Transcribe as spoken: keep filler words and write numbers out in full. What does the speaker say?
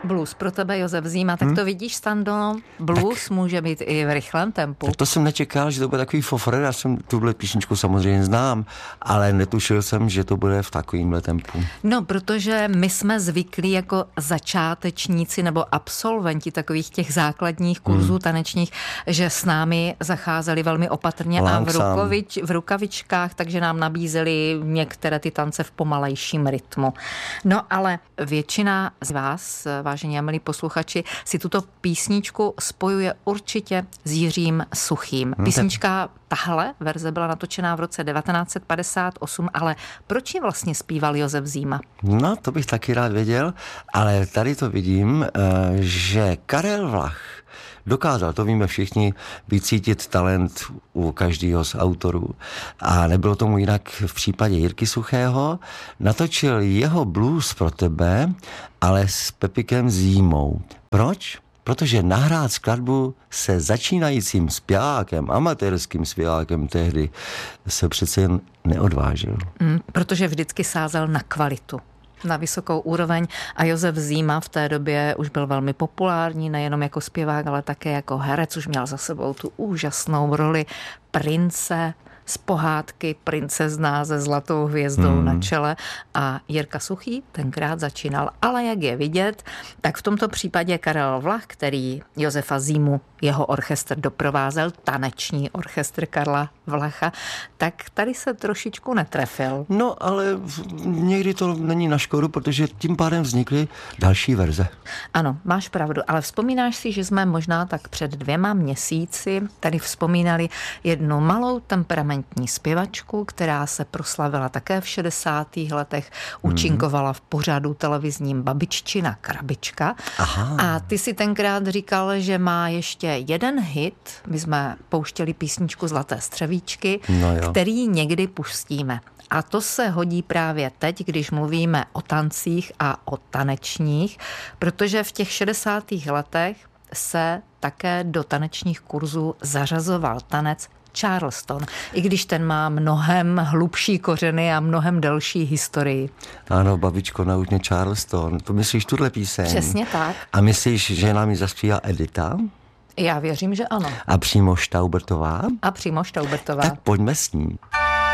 Blues pro tebe, Josef Zima, tak hmm? to vidíš, Stando, blues tak může být i v rychlém tempu. Tak to jsem nečekal, že to bude takový fofr, já jsem tuhle písničku samozřejmě znám, ale netušil jsem, že to bude v takovýmhle tempu. No, protože my jsme zvyklí jako začátečníci nebo absolventi takových těch základních kurzů hmm. tanečních, že s námi zacházeli velmi opatrně Langsam. a v, rukovič, v rukavičkách, takže nám nabízeli některé ty tance v pomalejším rytmu. No, ale většina z vás, vážení a milí posluchači, si tuto písničku spojuje určitě s Jiřím Suchým. Písnička tahle verze byla natočená v roce devatenáct set padesát osm, ale proč ji vlastně zpíval Josef Zima? No, to bych taky rád věděl, ale tady to vidím, že Karel Vlach dokázal, to víme všichni, vycítit talent u každého z autorů. A nebylo tomu jinak v případě Jirky Suchého. Natočil jeho Blues pro tebe, ale s Pepikem Zímou. Proč? Protože nahrát skladbu se začínajícím zpěvákem, amatérským zpěvákem tehdy se přece jen neodvážil. Mm, protože vždycky sázel na kvalitu, na vysokou úroveň a Josef Zima v té době už byl velmi populární, nejenom jako zpěvák, ale také jako herec, už měl za sebou tu úžasnou roli prince z pohádky Princezna se zlatou hvězdou hmm. na čele a Jirka Suchý tenkrát začínal. Ale jak je vidět, tak v tomto případě Karel Vlach, který Josefa Zimu, jeho orchestr doprovázel, taneční orchestr Karla Vlacha, tak tady se trošičku netrefil. No, ale někdy to není na škodu, protože tím pádem vznikly další verze. Ano, máš pravdu, ale vzpomínáš si, že jsme možná tak před dvěma měsíci tady vzpomínali jednu malou temperamentní zpěvačku, která se proslavila také v šedesátých letech, účinkovala v pořadu televizním Babiččina krabička. Aha. A ty si tenkrát říkal, že má ještě jeden hit, my jsme pouštěli písničku Zlaté střevíčky, no který někdy pustíme. A to se hodí právě teď, když mluvíme o tancích a o tanečních, protože v těch šedesátých letech se také do tanečních kurzů zařazoval tanec Charleston, i když ten má mnohem hlubší kořeny a mnohem delší historii. Ano, babičko, nauč mě Charleston. To myslíš tuhle píseň? Přesně tak. A myslíš, že nám ji zaspívá Edita? Já věřím, že ano. A přímo Štaubertová? A přímo Štaubertová. Tak pojďme s ní.